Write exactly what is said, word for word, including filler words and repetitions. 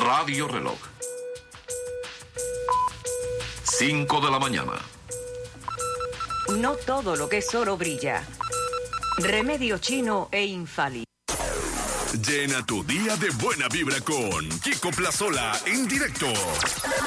Radio Reloj. cinco de la mañana. No todo lo que es oro brilla. Remedio chino e infalible. Llena tu día de buena vibra con Kiko Plazola en directo.